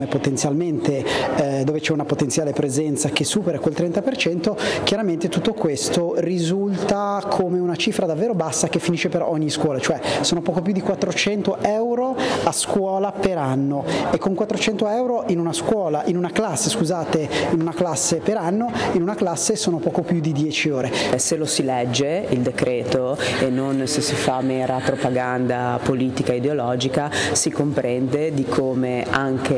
potenzialmente dove c'è una potenziale presenza che supera quel 30%, chiaramente tutto questo risulta come una cifra davvero bassa che finisce per ogni scuola, cioè sono poco più di 400 euro a scuola per anno, e con 400 euro in una classe per anno, in una classe sono poco più di 10 ore. Se lo si legge il decreto e non se si fa mera propaganda politica ideologica, si comprende di come anche